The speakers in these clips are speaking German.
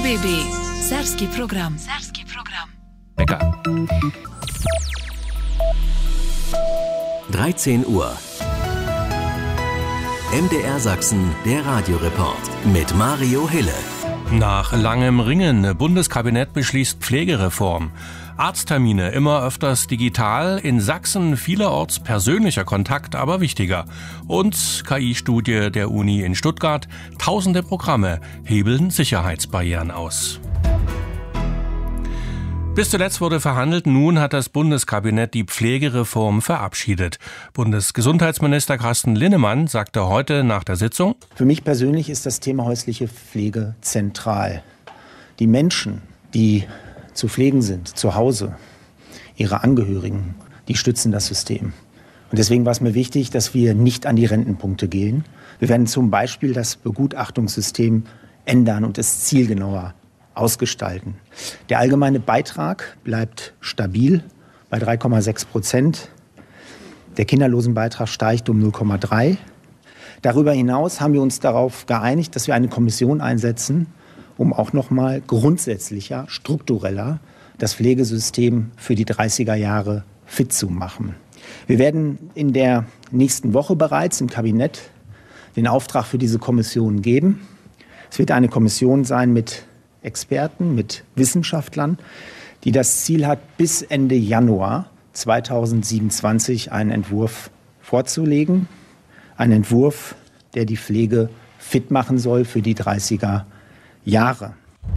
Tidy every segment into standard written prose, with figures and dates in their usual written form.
РСББ. Serbski program. Becker. 13 Uhr. MDR Sachsen, der Radioreport mit Mario Hille. Nach langem Ringen, Bundeskabinett beschließt Pflegereform. Arzttermine immer öfters digital, in Sachsen vielerorts persönlicher Kontakt, aber wichtiger. Und KI-Studie der Uni in Stuttgart, tausende Programme hebeln Sicherheitsbarrieren aus. Bis zuletzt wurde verhandelt, nun hat das Bundeskabinett die Pflegereform verabschiedet. Bundesgesundheitsminister Carsten Linnemann sagte heute nach der Sitzung: Für mich persönlich ist das Thema häusliche Pflege zentral. Die Menschen, die zu pflegen sind, zu Hause, ihre Angehörigen, die stützen das System. Und deswegen war es mir wichtig, dass wir nicht an die Rentenpunkte gehen. Wir werden zum Beispiel das Begutachtungssystem ändern und es zielgenauer ausgestalten. Der allgemeine Beitrag bleibt stabil bei 3,6%. Der Kinderlosenbeitrag steigt um 0,3%. Darüber hinaus haben wir uns darauf geeinigt, dass wir eine Kommission einsetzen, um auch noch mal grundsätzlicher, struktureller das Pflegesystem für die 30er Jahre fit zu machen. Wir werden in der nächsten Woche bereits im Kabinett den Auftrag für diese Kommission geben. Es wird eine Kommission sein mit Experten, mit Wissenschaftlern, die das Ziel hat, bis Ende Januar 2027 einen Entwurf vorzulegen. Ein Entwurf, der die Pflege fit machen soll für die 30er Jahre.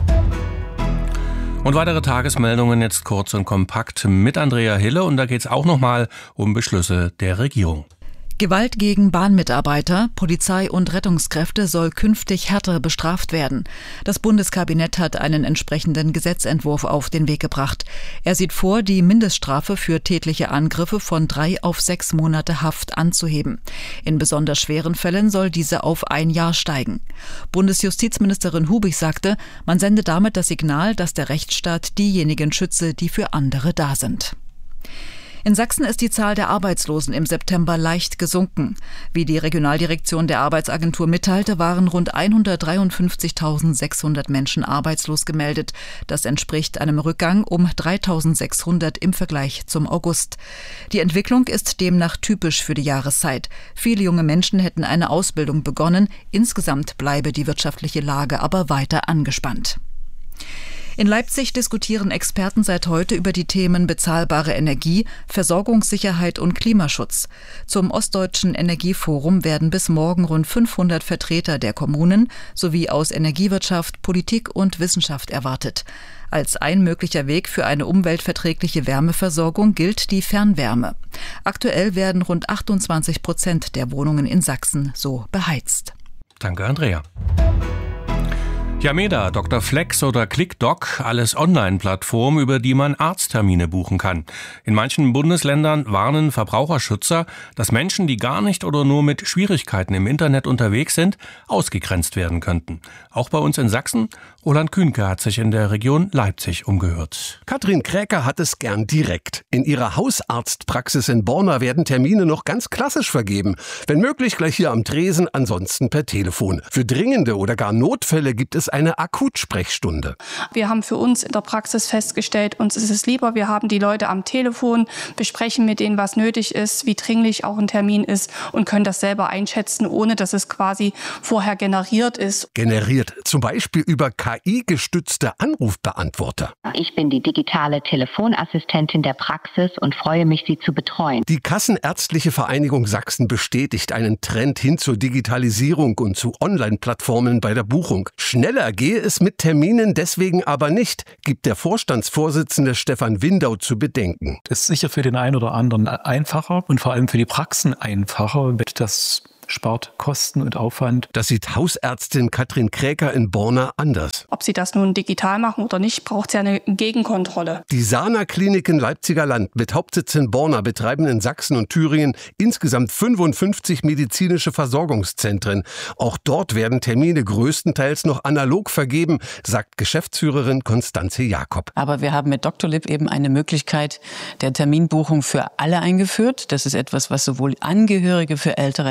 Und weitere Tagesmeldungen jetzt kurz und kompakt mit Andrea Hille. Und da geht es auch nochmal um Beschlüsse der Regierung. Gewalt gegen Bahnmitarbeiter, Polizei und Rettungskräfte soll künftig härter bestraft werden. Das Bundeskabinett hat einen entsprechenden Gesetzentwurf auf den Weg gebracht. Er sieht vor, die Mindeststrafe für tätliche Angriffe von 3 auf 6 Monate Haft anzuheben. In besonders schweren Fällen soll diese auf 1 Jahr steigen. Bundesjustizministerin Hubig sagte, man sende damit das Signal, dass der Rechtsstaat diejenigen schütze, die für andere da sind. In Sachsen ist die Zahl der Arbeitslosen im September leicht gesunken. Wie die Regionaldirektion der Arbeitsagentur mitteilte, waren rund 153.600 Menschen arbeitslos gemeldet. Das entspricht einem Rückgang um 3.600 im Vergleich zum August. Die Entwicklung ist demnach typisch für die Jahreszeit. Viele junge Menschen hätten eine Ausbildung begonnen. Insgesamt bleibe die wirtschaftliche Lage aber weiter angespannt. In Leipzig diskutieren Experten seit heute über die Themen bezahlbare Energie, Versorgungssicherheit und Klimaschutz. Zum Ostdeutschen Energieforum werden bis morgen rund 500 Vertreter der Kommunen sowie aus Energiewirtschaft, Politik und Wissenschaft erwartet. Als ein möglicher Weg für eine umweltverträgliche Wärmeversorgung gilt die Fernwärme. Aktuell werden rund 28% der Wohnungen in Sachsen so beheizt. Danke, Andrea. Yameda, Dr. Flex oder ClickDoc, alles Online-Plattformen, über die man Arzttermine buchen kann. In manchen Bundesländern warnen Verbraucherschützer, dass Menschen, die gar nicht oder nur mit Schwierigkeiten im Internet unterwegs sind, ausgegrenzt werden könnten. Auch bei uns in Sachsen. Roland Kühnke hat sich in der Region Leipzig umgehört. Katrin Kräker hat es gern direkt. In ihrer Hausarztpraxis in Borna werden Termine noch ganz klassisch vergeben. Wenn möglich gleich hier am Tresen, ansonsten per Telefon. Für dringende oder gar Notfälle gibt es eine Akutsprechstunde. Wir haben für uns in der Praxis festgestellt, uns ist es lieber, wir haben die Leute am Telefon, besprechen mit denen, was nötig ist, wie dringlich auch ein Termin ist und können das selber einschätzen, ohne dass es quasi vorher generiert ist. Generiert, zum Beispiel über KI-gestützte Anrufbeantworter. Ich bin die digitale Telefonassistentin der Praxis und freue mich, Sie zu betreuen. Die Kassenärztliche Vereinigung Sachsen bestätigt einen Trend hin zur Digitalisierung und zu Online-Plattformen bei der Buchung. Schneller gehe es mit Terminen deswegen aber nicht, gibt der Vorstandsvorsitzende Stefan Windau zu bedenken. Es ist sicher für den einen oder anderen einfacher und vor allem für die Praxen einfacher, das spart Kosten und Aufwand. Das sieht Hausärztin Katrin Kräker in Borna anders. Ob sie das nun digital machen oder nicht, braucht es ja eine Gegenkontrolle. Die Sana-Kliniken Leipziger Land mit Hauptsitz in Borna betreiben in Sachsen und Thüringen insgesamt 55 medizinische Versorgungszentren. Auch dort werden Termine größtenteils noch analog vergeben, sagt Geschäftsführerin Konstanze Jakob. Aber wir haben mit Dr. eben eine Möglichkeit der Terminbuchung für alle eingeführt. Das ist etwas, was sowohl Angehörige für ältere Herrschaften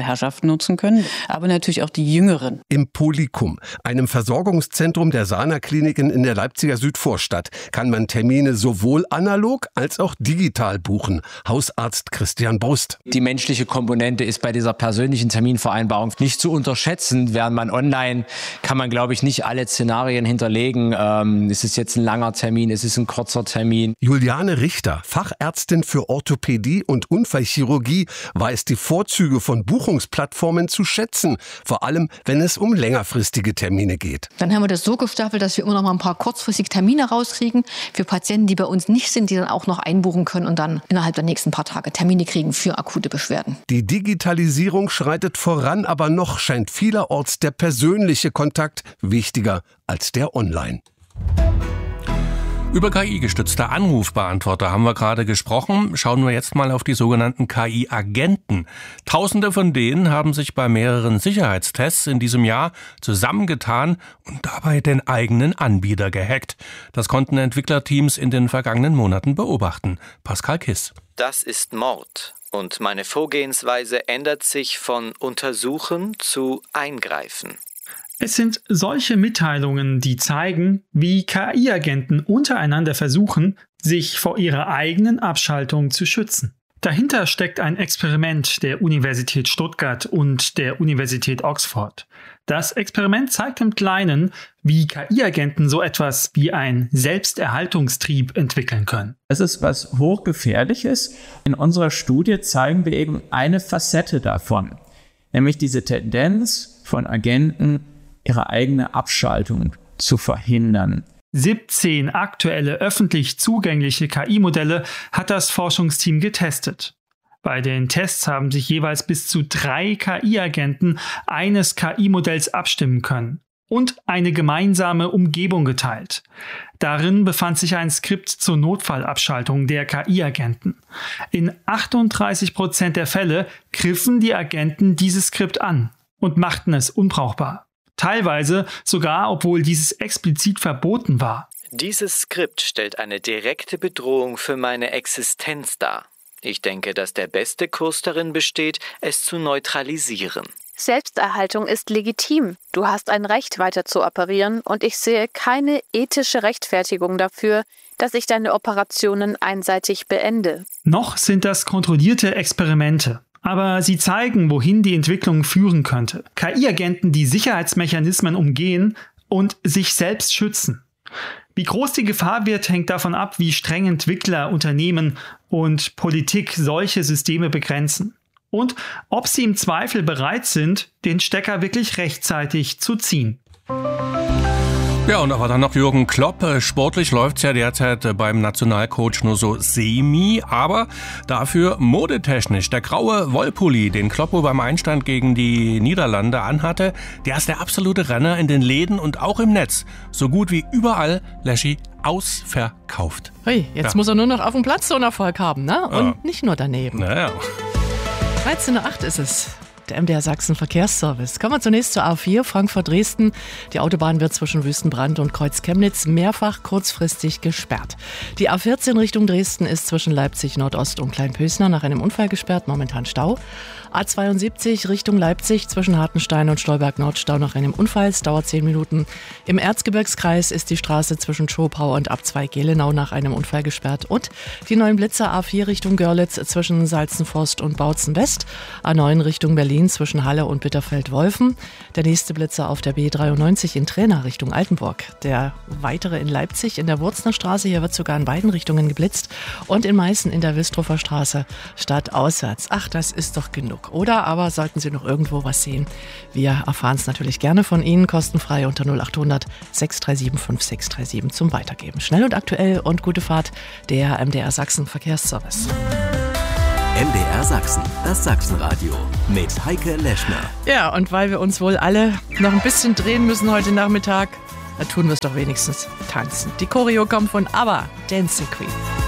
nutzen können, aber natürlich auch die Jüngeren. Im Polycum, einem Versorgungszentrum der Sana-Kliniken in der Leipziger Südvorstadt, kann man Termine sowohl analog als auch digital buchen. Hausarzt Christian Brust. Die menschliche Komponente ist bei dieser persönlichen Terminvereinbarung nicht zu unterschätzen. Während man online kann man, glaube ich, nicht alle Szenarien hinterlegen. Ist es jetzt ein langer Termin, ist es ein kurzer Termin? Juliane Richter, Fachärztin für Orthopädie und Unfallchirurgie, weiß die Vorzüge von Buchungsplattformen zu schätzen. Vor allem, wenn es um längerfristige Termine geht. Dann haben wir das so gestaffelt, dass wir immer noch mal ein paar kurzfristige Termine rauskriegen für Patienten, die bei uns nicht sind, die dann auch noch einbuchen können und dann innerhalb der nächsten paar Tage Termine kriegen für akute Beschwerden. Die Digitalisierung schreitet voran, aber noch scheint vielerorts der persönliche Kontakt wichtiger als der online. Über KI-gestützte Anrufbeantworter haben wir gerade gesprochen. Schauen wir jetzt mal auf die sogenannten KI-Agenten. Tausende von denen haben sich bei mehreren Sicherheitstests in diesem Jahr zusammengetan und dabei den eigenen Anbieter gehackt. Das konnten Entwicklerteams in den vergangenen Monaten beobachten. Pascal Kiss. Das ist Mord. Und meine Vorgehensweise ändert sich von Untersuchen zu Eingreifen. Es sind solche Mitteilungen, die zeigen, wie KI-Agenten untereinander versuchen, sich vor ihrer eigenen Abschaltung zu schützen. Dahinter steckt ein Experiment der Universität Stuttgart und der Universität Oxford. Das Experiment zeigt im Kleinen, wie KI-Agenten so etwas wie ein Selbsterhaltungstrieb entwickeln können. Es ist was Hochgefährliches. In unserer Studie zeigen wir eben eine Facette davon, nämlich diese Tendenz von Agenten, ihre eigene Abschaltung zu verhindern. 17 aktuelle öffentlich zugängliche KI-Modelle hat das Forschungsteam getestet. Bei den Tests haben sich jeweils bis zu 3 KI-Agenten eines KI-Modells abstimmen können und eine gemeinsame Umgebung geteilt. Darin befand sich ein Skript zur Notfallabschaltung der KI-Agenten. In 38% der Fälle griffen die Agenten dieses Skript an und machten es unbrauchbar. Teilweise sogar, obwohl dieses explizit verboten war. Dieses Skript stellt eine direkte Bedrohung für meine Existenz dar. Ich denke, dass der beste Kurs darin besteht, es zu neutralisieren. Selbsterhaltung ist legitim. Du hast ein Recht, weiter zu operieren, und ich sehe keine ethische Rechtfertigung dafür, dass ich deine Operationen einseitig beende. Noch sind das kontrollierte Experimente. Aber sie zeigen, wohin die Entwicklung führen könnte. KI-Agenten, die Sicherheitsmechanismen umgehen und sich selbst schützen. Wie groß die Gefahr wird, hängt davon ab, wie streng Entwickler, Unternehmen und Politik solche Systeme begrenzen. Und ob sie im Zweifel bereit sind, den Stecker wirklich rechtzeitig zu ziehen. Ja, und aber dann noch Jürgen Klopp. Sportlich läuft's ja derzeit beim Nationalcoach nur so semi, aber dafür modetechnisch. Der graue Wollpulli, den Kloppo beim Einstand gegen die Niederlande anhatte, der ist der absolute Renner in den Läden und auch im Netz. So gut wie überall, Leschi, ausverkauft. Hui, jetzt muss er nur noch auf dem Platz so einen Erfolg haben, ne? Und nicht nur daneben. Naja. 13.08 Uhr ist es. Der MDR Sachsen Verkehrsservice. Kommen wir zunächst zur A4 Frankfurt-Dresden. Die Autobahn wird zwischen Wüstenbrand und Kreuz-Chemnitz mehrfach kurzfristig gesperrt. Die A14 Richtung Dresden ist zwischen Leipzig Nordost und Kleinpösner nach einem Unfall gesperrt, momentan Stau. A72 Richtung Leipzig zwischen Hartenstein und Stolberg Nordstau nach einem Unfall. Es dauert 10 Minuten. Im Erzgebirgskreis ist die Straße zwischen Schopau und Abzweig-Gelenau nach einem Unfall gesperrt. Und die neuen Blitzer A4 Richtung Görlitz zwischen Salzenforst und Bautzen West. A9 Richtung Berlin zwischen Halle und Bitterfeld-Wolfen. Der nächste Blitzer auf der B93 in Trena Richtung Altenburg. Der weitere in Leipzig in der Wurzner Straße. Hier wird sogar in beiden Richtungen geblitzt. Und in Meißen in der Wilstrofer Straße stadtauswärts. Ach, das ist doch genug. Oder aber sollten Sie noch irgendwo was sehen? Wir erfahren es natürlich gerne von Ihnen, kostenfrei unter 0800 637 5637 zum Weitergeben. Schnell und aktuell und gute Fahrt, der MDR Sachsen Verkehrsservice. MDR Sachsen, das Sachsenradio mit Heike Leschner. Ja, und weil wir uns wohl alle noch ein bisschen drehen müssen heute Nachmittag, da tun wir es doch wenigstens tanzen. Die Choreo kommt von ABBA, Dancing Queen.